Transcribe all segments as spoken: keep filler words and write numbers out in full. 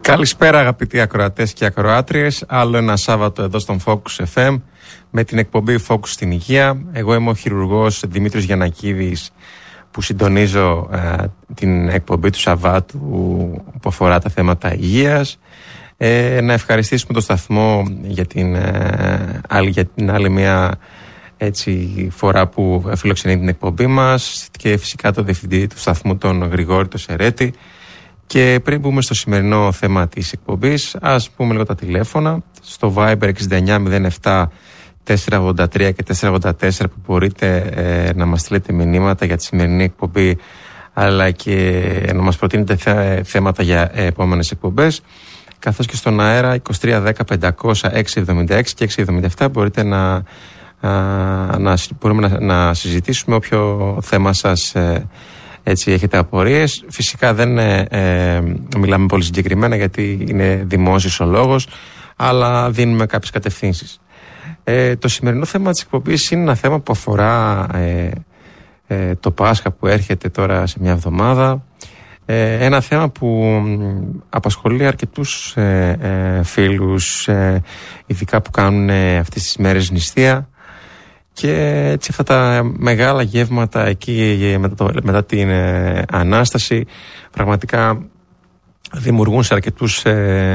Καλησπέρα αγαπητοί ακροατές και ακροάτριες. Άλλο ένα Σάββατο εδώ στον Focus εφ εμ με την εκπομπή Focus στην Υγεία. Εγώ είμαι ο χειρουργός Δημήτρης Γιαννακίδης που συντονίζω ε, την εκπομπή του Σαββάτου που αφορά τα θέματα υγείας. Ε, να ευχαριστήσουμε τον σταθμό για την, ε, άλλη, για την άλλη μια έτσι, φορά που φιλοξενεί την εκπομπή μας και φυσικά τον διευθυντή του σταθμού, τον Γρηγόρη τον Σερέτη. Και πριν μπούμε στο σημερινό θέμα της εκπομπής, ας πούμε λίγο τα τηλέφωνα. Στο Viber εξήντα εννιά μηδέν επτά τετρακόσια ογδόντα τρία και τετρακόσια ογδόντα τέσσερα που μπορείτε ε, να μας στείλετε μηνύματα για τη σημερινή εκπομπή, αλλά και να μας προτείνετε θέ, θέματα για ε, επόμενες εκπομπές. Καθώς και στον αέρα είκοσι τρία δέκα πεντακόσια έξι εβδομήντα έξι και έξι εβδομήντα επτά μπορείτε να, α, να, μπορούμε να, να συζητήσουμε όποιο θέμα σας ε, έτσι έχετε απορίες. Φυσικά δεν ε, ε, μιλάμε πολύ συγκεκριμένα γιατί είναι δημόσιος ο λόγος, αλλά δίνουμε κάποιες κατευθύνσεις. Ε, το σημερινό θέμα της εκπομπής είναι ένα θέμα που αφορά ε, ε, το Πάσχα που έρχεται τώρα σε μια εβδομάδα. Ε, ένα θέμα που απασχολεί αρκετούς ε, ε, φίλους, ε, ειδικά που κάνουν ε, αυτές τις μέρες νηστεία. Και έτσι αυτά τα μεγάλα γεύματα εκεί μετά, το, μετά την ε, Ανάσταση πραγματικά δημιουργούν σε αρκετούς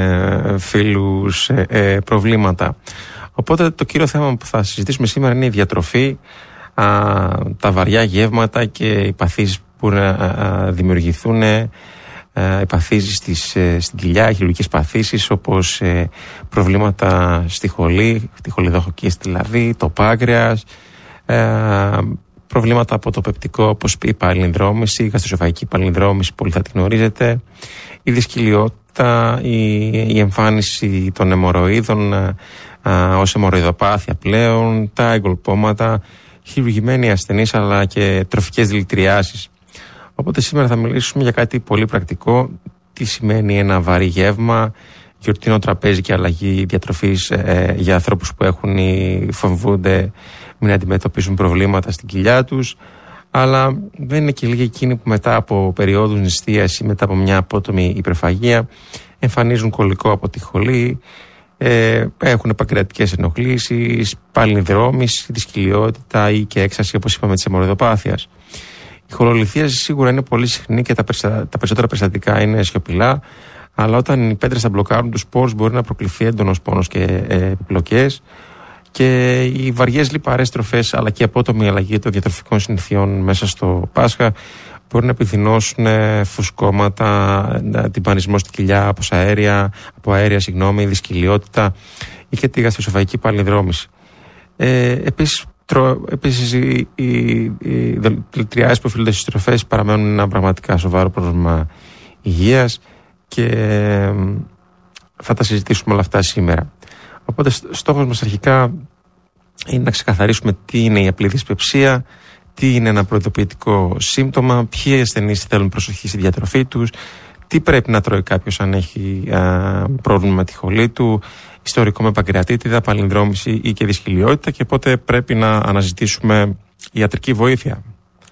ε, φίλους ε, ε, προβλήματα. Οπότε το κύριο θέμα που θα συζητήσουμε σήμερα είναι η διατροφή, α, τα βαριά γεύματα και οι παθήσεις που μπορεί να α, δημιουργηθούν, ε, ε, οι παθήσεις στις, ε, στην κοιλιά, χειρουργικές παθήσεις όπως ε, προβλήματα στη χολή, τη χολιδοχοκίστη δηλαδή, το πάγκρεας, ε, προβλήματα από το πεπτικό όπως η παλινδρόμηση, η γαστροσοφαγική παλινδρόμηση, πολύ θα τη γνωρίζετε, η δυσκυλιότητα, η, η εμφάνιση των αιμορροίδων ε, ε, ως αιμορροειδοπάθεια πλέον, τα εγκολπώματα, χειρουργημένοι ασθενείς αλλά και τροφικές δηλητηριάσεις. Οπότε σήμερα θα μιλήσουμε για κάτι πολύ πρακτικό. Τι σημαίνει ένα βαρύ γεύμα, γιορτινό τραπέζι και αλλαγή διατροφής ε, για ανθρώπους που έχουν ή φοβούνται μην αντιμετωπίσουν προβλήματα στην κοιλιά τους. Αλλά δεν είναι και λίγοι εκείνοι που μετά από περιόδους νηστείας ή μετά από μια απότομη υπερφαγία εμφανίζουν κολλικό από τη χολή, ε, έχουν παγκρεατικές ενοχλήσεις, παλινδρόμηση, δυσκυλιότητα ή και έξαρση όπως είπαμε της αιμορροειδοπάθειας. Η χολολιθίαση σίγουρα είναι πολύ συχνή και τα, περιστα... τα περισσότερα περιστατικά είναι σιωπηλά, αλλά όταν οι πέτρες θα μπλοκάρουν τους σπόρους μπορεί να προκληθεί έντονος πόνος και ε, επιπλοκές. Και οι βαριές λιπαρές τροφές αλλά και η απότομη αλλαγή των διατροφικών συνηθιών μέσα στο Πάσχα μπορεί να επιδεινώσουν φουσκώματα, τυμπανισμό στη κοιλιά από αέρια, από αέρια συγγνώμη, δυσκυλιότητα ή και τη γαστροσοφαγική παλινδρόμηση. Ε, επίσης, τρο, επίσης οι, οι, οι δηλητηριάσεις που οφείλονται στις τροφές παραμένουν ένα πραγματικά σοβαρό πρόβλημα υγείας και ε, θα τα συζητήσουμε όλα αυτά σήμερα. Οπότε στόχος μας αρχικά είναι να ξεκαθαρίσουμε τι είναι η απλή δυσπεψία, τι είναι ένα προειδοποιητικό σύμπτωμα, ποιοι ασθενείς θέλουν προσοχή στη διατροφή τους, τι πρέπει να τρώει κάποιος αν έχει α, πρόβλημα με τη χολή του, ιστορικό με παγκρεατίτιδα, παλινδρόμηση ή και δυσκυλιότητα και πότε πρέπει να αναζητήσουμε ιατρική βοήθεια.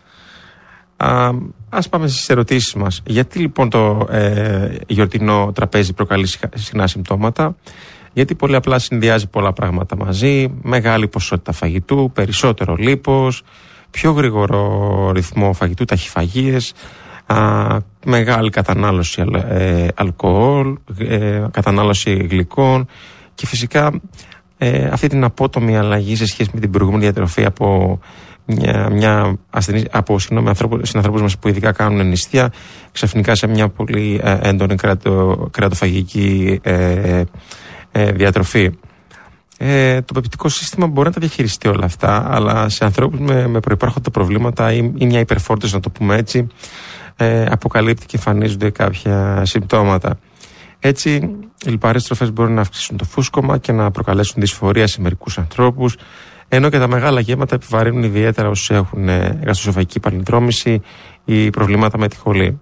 Α, ας πάμε στις ερωτήσεις μας. Γιατί λοιπόν το ε, γιορτινό τραπέζι προκαλεί συχνά συμπτώματα? Γιατί πολύ απλά συνδυάζει πολλά πράγματα μαζί, μεγάλη ποσότητα φαγητού, περισσότερο λίπος, πιο γρήγορο ρυθμό φαγητού, ταχυφαγίες, α, μεγάλη κατανάλωση ε, αλκοόλ, ε, κατανάλωση γλυκών και φυσικά ε, αυτή την απότομη αλλαγή σε σχέση με την προηγούμενη διατροφή από, μια, μια ασθενή, από συγγνώμη, ανθρώπους, συνανθρώπους μας που ειδικά κάνουν νηστεία ξαφνικά σε μια πολύ ε, έντονη κρεατο, κρεατοφαγική ε, ε, διατροφή. Ε, το πεπτικό σύστημα μπορεί να τα διαχειριστεί όλα αυτά, αλλά σε ανθρώπους με, με προϋπάρχοντα προβλήματα ή, ή μια υπερφόρτωση, να το πούμε έτσι, ε, αποκαλύπτει και εμφανίζονται κάποια συμπτώματα. Έτσι, οι λιπαρές τροφές μπορούν να αυξήσουν το φούσκωμα και να προκαλέσουν δυσφορία σε μερικούς ανθρώπους, ενώ και τα μεγάλα γεύματα επιβαρύνουν ιδιαίτερα όσους έχουν ε, γαστροσοφαγική παλινδρόμηση ή προβλήματα με τη χολή.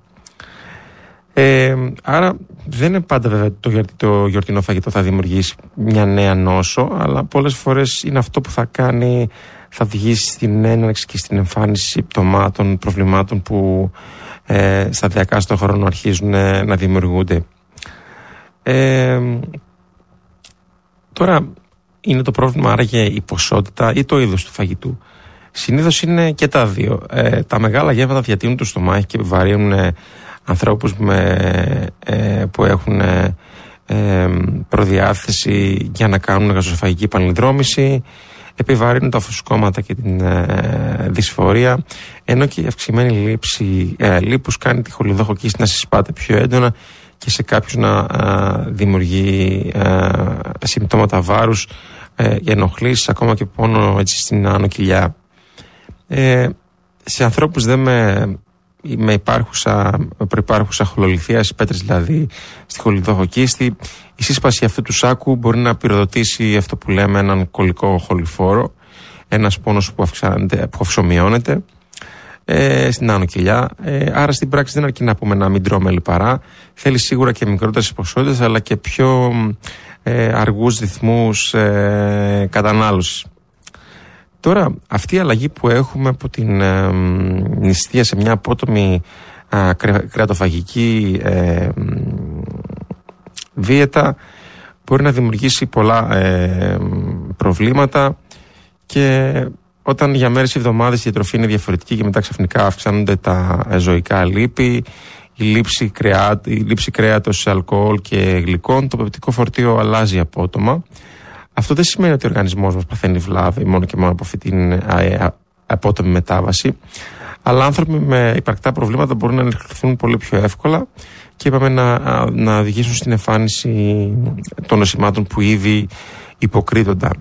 Ε, άρα δεν είναι πάντα βέβαια το, γιορτι, το γιορτινό φαγητό θα δημιουργήσει μια νέα νόσο, αλλά πολλές φορές είναι αυτό που θα κάνει, θα οδηγήσει στην έναρξη και στην εμφάνιση συμπτωμάτων, προβλημάτων που ε, σταδιακά στον χρόνο αρχίζουν ε, να δημιουργούνται. Ε, τώρα είναι το πρόβλημα άραγε η ποσότητα ή το είδος του φαγητού? Συνήθως είναι και τα δύο. Ε, τα μεγάλα γεύματα διατείνουν το στομάχι και επιβαρύνουν ε, ανθρώπους με, ε, που έχουν ε, ε, προδιάθεση για να κάνουν γαστροφαγική επανδρόμηση, επιβαρύνουν τα φουσκώματα και την ε, δυσφορία, ενώ και η αυξημένη λήψη ε, λίπους κάνει τη χολιδοχοκίστη να συσπάται πιο έντονα και σε κάποιους να ε, δημιουργεί ε, συμπτώματα βάρους, ε, ενοχλήσεις, ακόμα και πόνο έτσι, στην άνω κοιλιά. Ε, σε ανθρώπους δε με, με υπάρχουσα, προϋπάρχουσα χολολιθία, πέτρες δηλαδή στη χολιδοχοκίστη, η σύσπαση αυτού του σάκου μπορεί να πυροδοτήσει αυτό που λέμε έναν κολλικό χοληφόρο, ένας πόνος που, που αυξομειώνεται ε, στην άνω κοιλιά. Ε, άρα στην πράξη δεν αρκεί να πούμε να μην τρώμε λιπαρά, θέλει σίγουρα και μικρότερες ποσότητες αλλά και πιο ε, αργούς ρυθμούς ε, κατανάλωσης. Τώρα, αυτή η αλλαγή που έχουμε από την ε, νηστεία σε μια απότομη ε, κρεατοφαγική ε, δίαιτα μπορεί να δημιουργήσει πολλά ε, προβλήματα, και όταν για μέρες ή εβδομάδες η διατροφή είναι διαφορετική και μετά ξαφνικά αυξάνονται τα ζωικά λίπη, η λήψη, κρεά, η λήψη κρέατος, αλκοόλ και γλυκών, το πεπτικό φορτίο αλλάζει απότομα. Αυτό δεν σημαίνει ότι ο οργανισμός μας παθαίνει βλάβη μόνο και μόνο από αυτή την απότομη μετάβαση, αλλά άνθρωποι με υπαρκτά προβλήματα μπορούν να ενεργηθούν πολύ πιο εύκολα και είπαμε να, να οδηγήσουν στην εμφάνιση των νοσημάτων που ήδη υποκρίτονταν.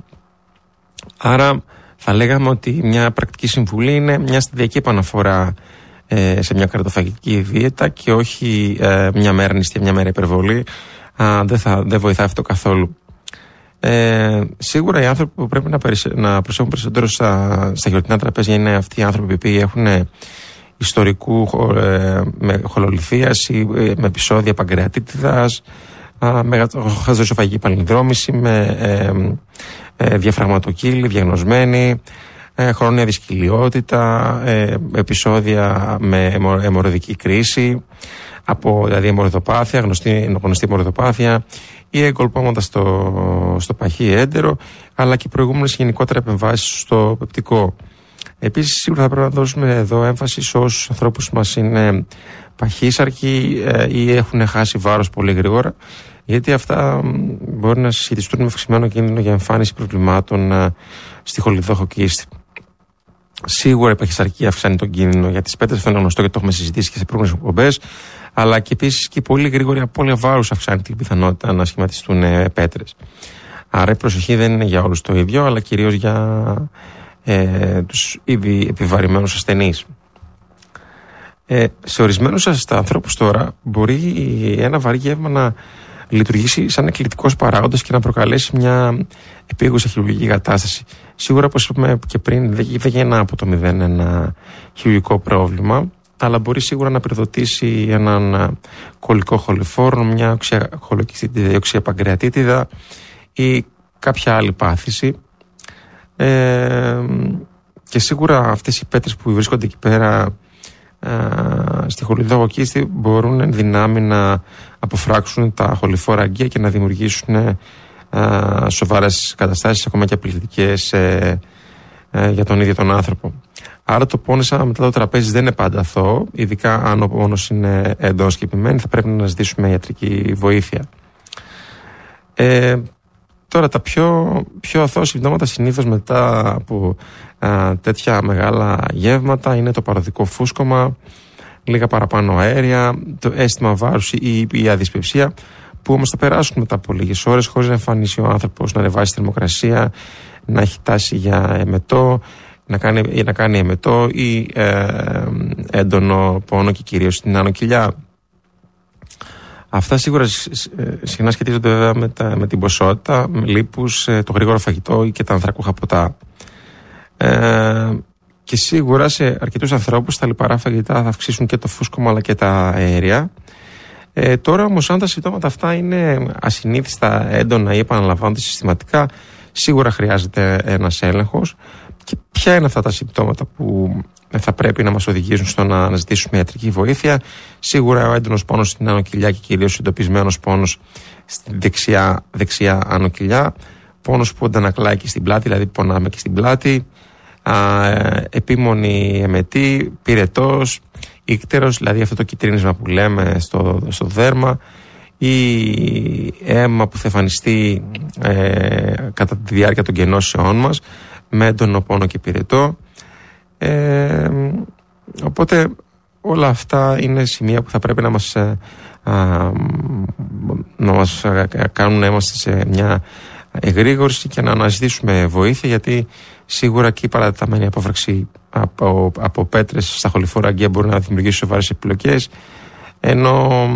Άρα θα λέγαμε ότι μια πρακτική συμβουλή είναι μια σταδιακή επαναφορά ε, σε μια κρεατοφαγική δίαιτα και όχι ε, μια μέρα νηστεία, μια μέρα υπερβολή. Α, δεν, θα, δεν βοηθάει αυτό καθόλου. Ε, σίγουρα οι άνθρωποι που πρέπει να, περισ... να προσέχουν περισσότερο στα, στα χειροτινά τραπέζια είναι αυτοί οι άνθρωποι που έχουν ιστορικού ε, με χολολιθίας ή ε, με επεισόδια παγκρεατίτιδας, ε, με γαστροσοφαγική παλινδρόμηση, με ε, ε, διαφραγματοκύλη διαγνωσμένη, ε, χρόνια δυσκυλιότητα, ε, επεισόδια με αιμορροιδική κρίση, από δηλαδή αιμορροιδοπάθεια, γνωστή, γνωστή αιμορροιδοπάθεια, ή εγκολπώματα στο, στο παχύ έντερο, αλλά και προηγούμενες γενικότερα επεμβάσεις στο πεπτικό. Επίσης, σίγουρα θα πρέπει να δώσουμε εδώ έμφαση σε όσους ανθρώπους μας είναι παχύσαρκοι ε, ή έχουν χάσει βάρος πολύ γρήγορα, γιατί αυτά μπορεί να συσχετιστούν με αυξημένο κίνδυνο για εμφάνιση προβλημάτων ε, στη χολιδοχοκίστη. Σίγουρα η παχυσαρκία αυξάνει τον κίνδυνο για τις πέτρες, αυτό είναι γνωστό και το έχουμε συζητήσει και σε προηγούμενες εκπομπές, αλλά και επίσης και η πολύ γρήγορη απώλεια βάρους αυξάνει την πιθανότητα να σχηματιστούν ε, πέτρες. Άρα η προσοχή δεν είναι για όλους το ίδιο, αλλά κυρίως για ε, τους ήδη επιβαρημένους ασθενείς. Ε, σε ορισμένους ανθρώπους τώρα μπορεί ένα βαρύ γεύμα να λειτουργήσει σαν εκκλητικός παράγοντας και να προκαλέσει μια επίγουσα χειρουργική κατάσταση. Σίγουρα, όπως είπαμε και πριν, δεν γίνει από το μηδέν ένα χειρουργικό πρόβλημα, αλλά μπορεί σίγουρα να πυροδοτήσει έναν κολλικό χοληφόρο, μια οξία χολοκυστίτιδα, οξία παγκρεατίτιδα ή κάποια άλλη πάθηση. Ε, και σίγουρα αυτές οι πέτρες που βρίσκονται εκεί πέρα ε, στη χολιδοχοκίστη μπορούν εν δυνάμει να αποφράξουν τα χοληφόρα αγκία και να δημιουργήσουν ε, σοβαρές καταστάσεις, ακόμα και απειλητικές ε, ε, για τον ίδιο τον άνθρωπο. Άρα το πόνεσα μετά το τραπέζι δεν είναι πάντα αθώο, ειδικά αν ο πόνος είναι εντός και επιμένει, θα πρέπει να αναζητήσουμε ιατρική βοήθεια. Ε, τώρα τα πιο, πιο αθώα συμπτώματα συνήθως μετά από α, τέτοια μεγάλα γεύματα είναι το παροδικό φούσκωμα, λίγα παραπάνω αέρια, το αίσθημα βάρους ή η αδυσπευσία, που όμως θα περάσουν μετά από λίγες ώρες χωρίς να εμφανίσει ο άνθρωπος να ανεβάσει θερμοκρασία, να έχει τάση για εμετό, να κάνει, ή να κάνει εμετό ή ε, έντονο πόνο και κυρίως στην άνω κοιλιά. Αυτά σίγουρα συχνά σχετίζονται βέβαια με, τα, με την ποσότητα, με λίπους, το γρήγορο φαγητό ή και τα ανθρακούχα ποτά. Ε, και σίγουρα σε αρκετούς ανθρώπους τα λιπαρά φαγητά θα αυξήσουν και το φούσκωμα αλλά και τα αέρια. Ε, τώρα όμως, αν τα συμπτώματα αυτά είναι ασυνήθιστα, έντονα ή επαναλαμβάνονται συστηματικά, σίγουρα χρειάζεται ένας έλεγχος. Και ποια είναι αυτά τα συμπτώματα που θα πρέπει να μας οδηγήσουν στο να αναζητήσουμε ιατρική βοήθεια. Σίγουρα ο έντονος πόνος στην άνω κοιλιά και κυρίως εντοπισμένος πόνος στη δεξιά, δεξιά άνω κοιλιά, πόνος που αντανακλάει και στην πλάτη, δηλαδή πονάμε και στην πλάτη, α, επίμονη εμετή, πυρετός, ίκτερος, δηλαδή αυτό το κυτρίνισμα που λέμε στο, στο δέρμα, ή αίμα που θα εμφανιστεί ε, κατά τη διάρκεια των γενώσεών μας με έντονο πόνο και πυρετό. Ε, οπότε όλα αυτά είναι σημεία που θα πρέπει να μας, α, να μας κάνουν να είμαστε σε μια εγρήγορση και να αναζητήσουμε βοήθεια, γιατί σίγουρα και η παρατεταμένη απόφραξη από, από πέτρες στα χοληφόρα αγκία μπορεί να δημιουργήσει σοβαρές επιπλοκές, ενώ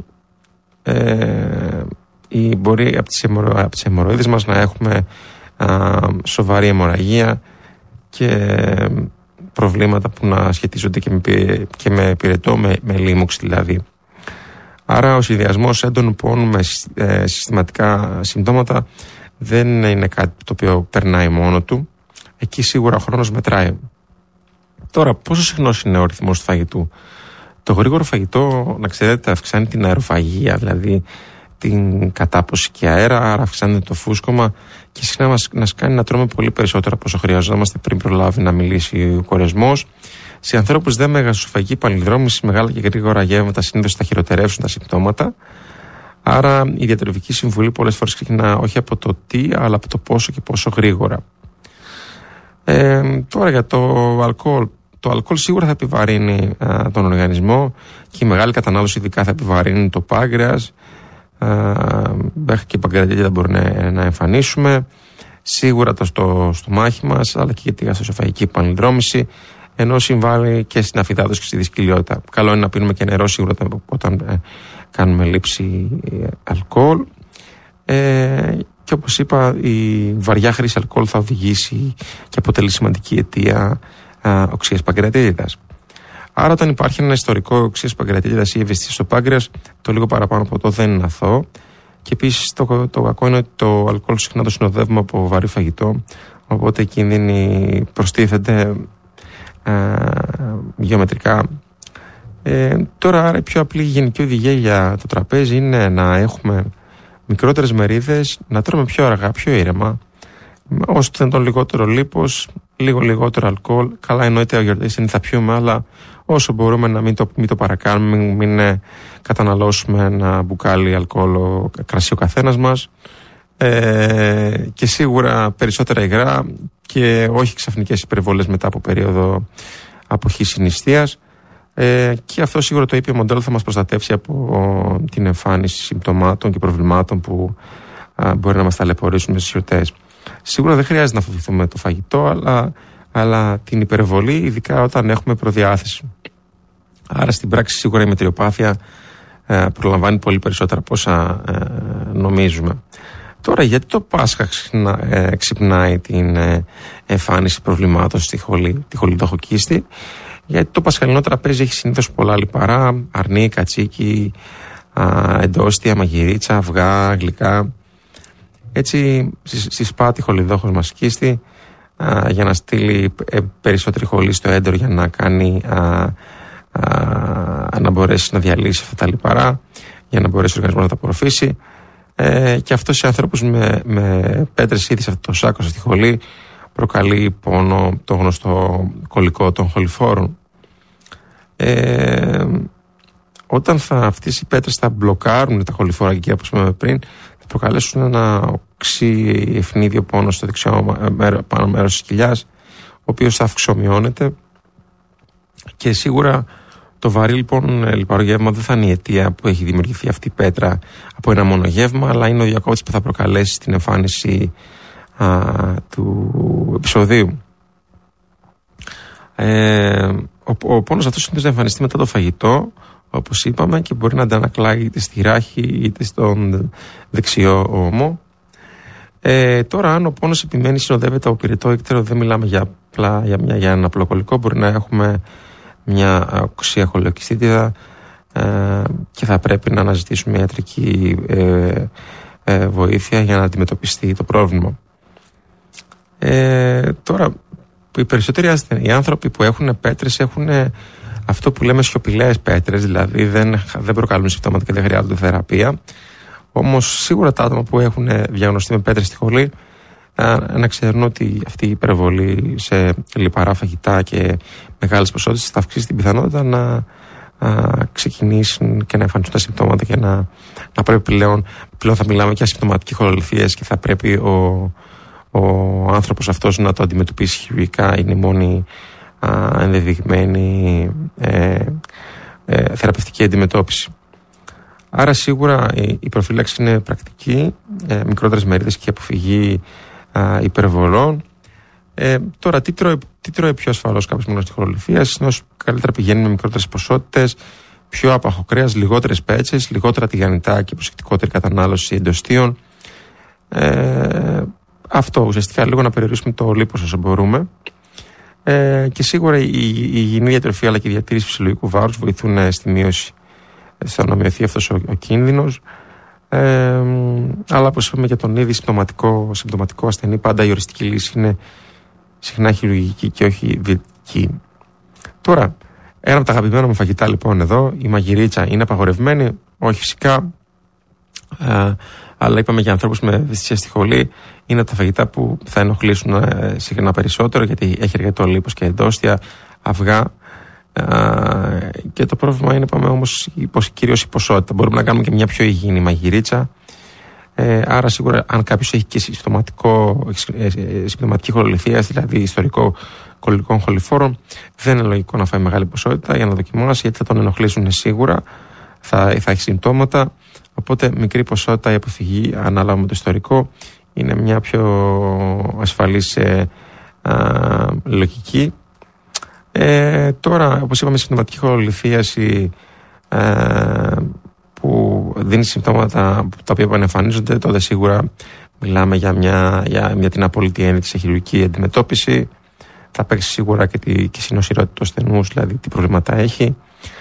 ε, ή μπορεί από τις, αιμορο, από τις αιμορροίδες μας να έχουμε α, σοβαρή αιμορραγία και προβλήματα που να σχετίζονται και με, και με πυρετό, με, με λίμωξη δηλαδή. Άρα ο συνδυασμός έντονου πόνου με ε, συστηματικά συμπτώματα δεν είναι κάτι το οποίο περνάει μόνο του. Εκεί σίγουρα ο χρόνος μετράει. Τώρα, πόσο συχνός είναι ο ρυθμός του φαγητού? Το γρήγορο φαγητό, να ξέρετε, αυξάνει την αεροφαγία, δηλαδή την κατάποση και αέρα, άρα αυξάνεται το φούσκωμα και συχνά μας, μας κάνει να τρώμε πολύ περισσότερο από όσο χρειαζόμαστε πριν προλάβει να μιλήσει ο κορεσμός. Σε ανθρώπους δε με γαστροφαγική παλινδρόμηση, μεγάλα και γρήγορα γεύματα συνήθως θα χειροτερεύσουν τα συμπτώματα. Άρα η διατροφική συμβουλή πολλές φορές ξεκινά όχι από το τι, αλλά από το πόσο και πόσο γρήγορα. Ε, τώρα για το αλκοόλ. Το αλκοόλ σίγουρα θα επιβαρύνει α, τον οργανισμό και η μεγάλη κατανάλωση ειδικά θα επιβαρύνει το πάγκρεας. Μέχρι και η παγκρατίτιδα μπορεί να, να εμφανίσουμε. Σίγουρα το στο στομάχι μας, αλλά και τη γαστροσοφαγική παλινδρόμηση, ενώ συμβάλλει και στην αφυδάτωση και στη δυσκολιότητα. Καλό είναι να πίνουμε και νερό σίγουρα όταν ε, κάνουμε λήψη ε, αλκοόλ. Ε, και όπως είπα, η βαριά χρήση αλκοόλ θα οδηγήσει και αποτελεί σημαντική αιτία ε, οξείας παγκρατίτιδας. Άρα, όταν υπάρχει ένα ιστορικό οξείας παγκρατίτιδας ή ευαισθησία στο πάγκρεας, το λίγο παραπάνω από το δεν είναι αθώο. Και επίσης το, το κακό είναι ότι το αλκοόλ συχνά το συνοδεύουμε από βαρύ φαγητό, οπότε οι κίνδυνοι προστίθενται ε, γεωμετρικά. Ε, τώρα, άρα, η πιο απλή γενική οδηγία για το τραπέζι είναι να έχουμε μικρότερες μερίδες, να τρώμε πιο αργά, πιο ήρεμα, όσο το δυνατόν λιγότερο λίπος, λίγο λιγότερο αλκοόλ. Καλά, εννοείται ο γιορτής είναι θα πιούμε, αλλά όσο μπορούμε να μην το, μην το παρακάνουμε, μην, μην ε, καταναλώσουμε ένα μπουκάλι αλκοόλ, κρασί ο καθένας μας, ε, και σίγουρα περισσότερα υγρά και όχι ξαφνικές υπερβολές μετά από περίοδο αποχής συνιστείας, ε, και αυτό σίγουρα το ήπιο μοντέλο θα μας προστατεύσει από την εμφάνιση συμπτωμάτων και προβλημάτων που α, μπορεί να μας ταλαιπωρήσουν στις γιορτές. Σίγουρα δεν χρειάζεται να φοβηθούμε το φαγητό, αλλά, αλλά την υπερβολή, ειδικά όταν έχουμε προδιάθεση. Άρα στην πράξη σίγουρα η μετριοπάθεια ε, προλαμβάνει πολύ περισσότερα από όσα ε, νομίζουμε. Τώρα, γιατί το Πάσχα ξυπνα, ε, ξυπνάει την ε, εμφάνιση προβλημάτων στη χολή, τη χολιδοχοκίστη? Γιατί το πασχαλινό τραπέζι έχει συνήθως πολλά λιπαρά, αρνί, κατσίκι, α, εντόστια, μαγειρίτσα, αυγά, γλυκά. Έτσι συσπά τη χολιδόχος μας κίστη α, για να στείλει ε, περισσότερη χολή στο έντερο, για να κάνει α, α, να μπορέσει να διαλύσει αυτά τα λιπαρά, για να μπορέσει ο οργανισμός να τα απορροφήσει, ε, και αυτό σε ανθρώπους με, με πέτρες ήδη σε αυτό το σάκο στη χολή προκαλεί πόνο, το γνωστό κολικό των χοληφόρων. Ε, όταν θα αυτές οι πέτρες θα μπλοκάρουν τα χοληφόρα εκεί, όπως είπαμε πριν, θα προκαλέσουν ένα οξύ ευνίδιο πόνο στο δεξιό μέρο, πάνω μέρος της κοιλιάς, ο οποίος θα αυξομειώνεται, και σίγουρα το βαρύ λοιπόν λιπαρό γεύμα δεν θα είναι η αιτία που έχει δημιουργηθεί αυτή η πέτρα από ένα μόνο γεύμα, αλλά είναι ο διακόπτης που θα προκαλέσει την εμφάνιση α, του επεισοδίου. Ε, ο, ο πόνος αυτός συνήθως θα εμφανιστεί μετά το φαγητό, όπως είπαμε, και μπορεί να αντανακλάει είτε στη ράχη είτε στον δεξιό ώμο. Ε, τώρα, αν ο πόνος επιμένει συνοδεύεται από πυρετό ίκτερο, δεν μιλάμε για, απλά, για, μια, για ένα απλό κολικό, μπορεί να έχουμε μια οξεία χολοκυστίτιδα, ε, και θα πρέπει να αναζητήσουμε ιατρική ε, ε, βοήθεια για να αντιμετωπιστεί το πρόβλημα. Ε, τώρα, οι περισσότεροι ασθενείς, οι άνθρωποι που έχουν πέτρες έχουν αυτό που λέμε σιωπηλές πέτρες, δηλαδή δεν, δεν προκαλούν συμπτώματα και δεν χρειάζονται θεραπεία. Όμως σίγουρα τα άτομα που έχουν διαγνωστεί με πέτρες στη σχολή να ξέρουν ότι αυτή η υπερβολή σε λιπαρά φαγητά και μεγάλες ποσότητες θα αυξήσει την πιθανότητα να α, ξεκινήσουν και να εμφανιστούν τα συμπτώματα και να, να πρέπει πλέον, πλέον θα μιλάμε και ασυμπτωματική χολολιθίες και θα πρέπει ο, ο άνθρωπος αυτός να το αντιμετωπίσει χειρουργικά. Είναι η μόνη α, ενδεδειγμένη ε, ε, θεραπευτική αντιμετώπιση. Άρα σίγουρα η, η προφύλαξη είναι πρακτική, ε, μικρότερες μερίδες και αποφυγή α, υπερβολών. Ε, τώρα, τι τρώει, τι τρώει πιο ασφαλώς κάποιος με γνωστή χολολιθία? Συνήθως καλύτερα πηγαίνει με μικρότερες ποσότητες, πιο άπαχο κρέας, λιγότερες πέτσες, λιγότερα τηγανιτά και προσεκτικότερη κατανάλωση εντοστίων. Ε, αυτό ουσιαστικά λίγο να περιορίσουμε το λίπος όσο μπορούμε. Ε, και σίγουρα η, η υγιεινή διατροφή αλλά και η διατήρηση φυσιολογικού βάρους βοηθούν στη μείωση, στο να μειωθεί αυτός ο, ο κίνδυνος. Ε, αλλά όπως είπαμε για τον ήδη συμπτωματικό, συμπτωματικό ασθενή, πάντα η οριστική λύση είναι συχνά χειρουργική και όχι διαιτητική. Τώρα, ένα από τα αγαπημένα μου φαγητά λοιπόν εδώ, η μαγειρίτσα, είναι απαγορευμένη? Όχι φυσικά, ε, αλλά είπαμε για ανθρώπους με ευαισθησία στη χολή, είναι τα φαγητά που θα ενοχλήσουν ε, συχνά περισσότερο, γιατί έχει εργατό λίπος και εντόστια, αυγά. Uh, και το πρόβλημα είναι, είπαμε, όμως κυρίως η ποσότητα. Μπορούμε να κάνουμε και μια πιο υγιεινή μαγειρίτσα. Ε, άρα σίγουρα αν κάποιος έχει και συμπτωματική χολολιθία, δηλαδή ιστορικό κολλικών χοληφόρων, δεν είναι λογικό να φάει μεγάλη ποσότητα για να δοκιμάσει, γιατί θα τον ενοχλήσουν σίγουρα, θα, θα έχει συμπτώματα. Οπότε μικρή ποσότητα, η αποφυγή ανάλογα με το ιστορικό είναι μια πιο ασφαλής ε, α, λογική. Ε, τώρα, όπως είπαμε, η συμπτωματική χολολιθίαση ε, που δίνει συμπτώματα τα οποία επανεμφανίζονται, τότε σίγουρα μιλάμε για, μια, για, για την απόλυτη έννοια σε χειρουργική αντιμετώπιση. Θα παίξει σίγουρα και τη και συνοσυρότητα του ασθενούς, δηλαδή τι προβλήματα έχει.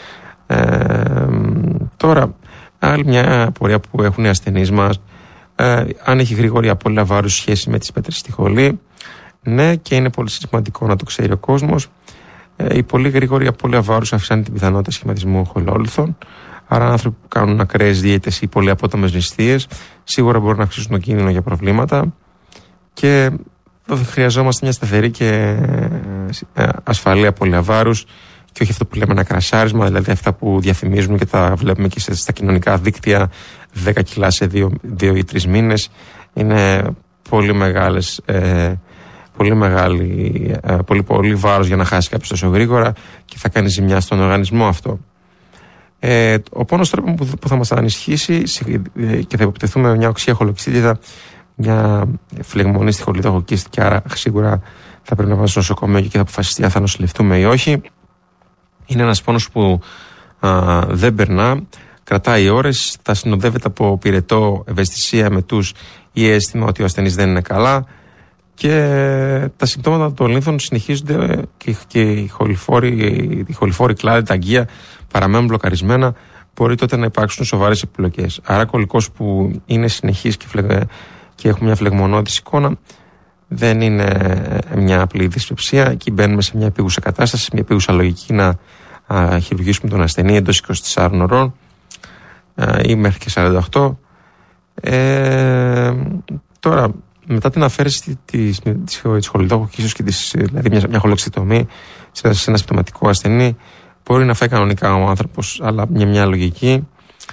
Ε, τώρα, άλλη μια απορία που έχουν οι ασθενείς μας, ε, αν έχει γρήγορη απώλεια βάρους σχέση με τις πέτρες στη χολή. Ναι, και είναι πολύ σημαντικό να το ξέρει ο κόσμος. Η πολύ γρήγορη απώλεια βάρους αυξάνει την πιθανότητα σχηματισμού χολόλιθων. Άρα, άνθρωποι που κάνουν ακραίες δίαιτες ή πολύ απότομες νηστείες σίγουρα μπορούν να αυξήσουν τον κίνδυνο για προβλήματα. Και χρειαζόμαστε μια σταθερή και ασφαλή απώλεια βάρους, και όχι αυτό που λέμε ένα κρασάρισμα, δηλαδή αυτά που διαφημίζουν και τα βλέπουμε και στα κοινωνικά δίκτυα, δέκα κιλά σε δύο ή τρεις μήνες. Είναι πολύ μεγάλες. Ε, Πολύ μεγάλη, πολύ, πολύ βάρος για να χάσει κάποιος τόσο γρήγορα και θα κάνει ζημιά στον οργανισμό αυτό. Ε, ο πόνος τώρα που, που θα μας ανισχύσει και θα υποπτεθούμε με μια οξία χολοκυστίτιδα, μια φλεγμονή στη χολιδοχοκίστη, και άρα σίγουρα θα πρέπει να πάμε στο νοσοκομείο και θα αποφασιστεί αν θα νοσηλευτούμε ή όχι. Είναι ένας πόνος που α, δεν περνά, κρατάει ώρες, θα συνοδεύεται από πυρετό, ευαισθησία με τους ή αίσθημα ότι ο ασθενής δεν είναι καλά. Και τα συμπτώματα των λύθων συνεχίζονται και, και οι χοληφόροι κλάδοι, τα αγκία παραμένουν μπλοκαρισμένα. Μπορεί τότε να υπάρξουν σοβαρές επιπλοκές. Άρα, κολλικός που είναι συνεχής και, φλεγ, και έχουμε μια φλεγμονώδης εικόνα, δεν είναι μια απλή δυσπεψία. Εκεί μπαίνουμε σε μια επίγουσα κατάσταση, μια επίγουσα λογική να α, χειρουργήσουμε τον ασθενή εντός είκοσι τεσσάρων ωρών α, ή μέχρι και σαράντα οκτώ. Ε, τώρα, μετά την αφαίρεση της, της, της χολιδόχοκίσης και της, δηλαδή μια, μια χολοξιτομή σε, σε ένα συμπτωματικό ασθενή, μπορεί να φάει κανονικά ο άνθρωπος, αλλά μια, μια λογική.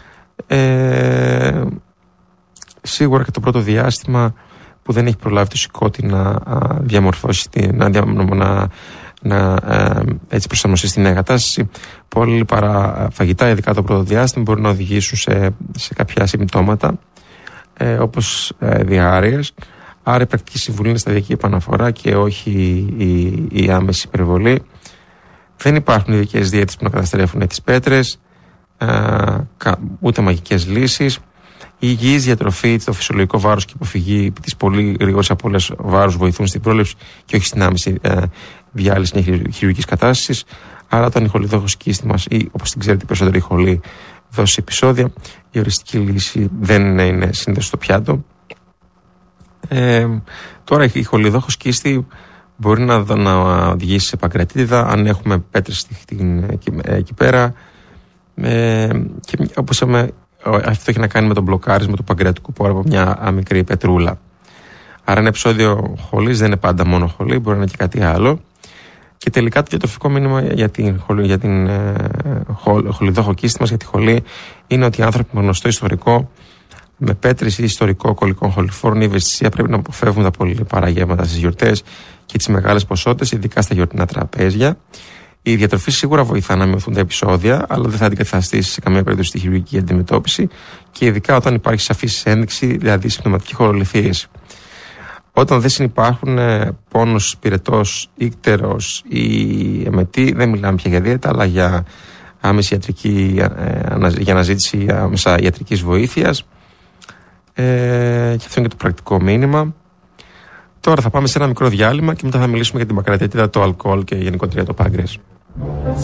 Ε, σίγουρα και το πρώτο διάστημα που δεν έχει προλάβει το σηκώτη να διαμορφώσει, να, να, να έτσι προσαρμοστεί στην νέα κατάσταση, πολύ παρά φαγητά, ειδικά το πρώτο διάστημα, μπορεί να οδηγήσουν σε, σε κάποια συμπτώματα, ε, όπως ε, διαρρείες. Άρα η πρακτική συμβουλή είναι σταδιακή επαναφορά και όχι η, η, η άμεση υπερβολή. Δεν υπάρχουν ειδικές δίαιτες που να καταστρέφουν τις πέτρες, ε, ούτε μαγικές λύσεις. Η υγιής διατροφή, το φυσιολογικό βάρος και η αποφυγή της πολύ γρήγορης απώλειας βάρους βοηθούν στην πρόληψη και όχι στην άμεση ε, διάλυση μια χειρουργικής κατάστασης. Άρα, όταν η χολιδόχος κίστη μας, ή όπως την ξέρετε περισσότερο η χολή, δώσει επεισόδια, η οριστική λύση δεν είναι συνήθως στο πιάτο. Ε, τώρα η χολιδόχος κίστη μπορεί να, να οδηγήσει σε παγκρατίτιδα αν έχουμε πέτρες εκεί, εκεί πέρα. Ε, και όπως είπαμε, αυτό έχει να κάνει με το μπλοκάρισμα του παγκρατικού πόρου από μια μικρή πετρούλα. Άρα ένα επεισόδιο χολής δεν είναι πάντα μόνο χολή, μπορεί να είναι και κάτι άλλο. Και τελικά το διατροφικό μήνυμα για την, για την ε, χολιδόχο κίστη μας, για τη χολή, είναι ότι οι άνθρωποι με γνωστό ιστορικό, με πέτρες ή ιστορικό κολλικών χοληφόρων ή ευαισθησία, πρέπει να αποφεύγουν τα πολύ παραγεύματα στις γιορτές και τις μεγάλες ποσότητες, ειδικά στα γιορτινά τραπέζια. Η διατροφή σίγουρα βοηθά να μειωθούν τα επεισόδια, αλλά δεν θα αντικαταστήσει σε καμία περίπτωση τη χειρουργική αντιμετώπιση και ειδικά όταν υπάρχει σαφής ένδειξη, δηλαδή συμπτωματική χολολιθίαση. Όταν δεν συνυπάρχουν πόνος πυρετός, ίκτερος ή εμετή, δεν μιλάμε πια για δίαιτα, αλλά για άμεση ιατρική, για αναζήτηση άμεσα ιατρικής βοήθειας. Ε, και αυτό είναι και το πρακτικό μήνυμα. Τώρα θα πάμε σε ένα μικρό διάλειμμα και μετά θα μιλήσουμε για την παγκρατίτιδα, το αλκοόλ και γενικότερα το πάγκρες.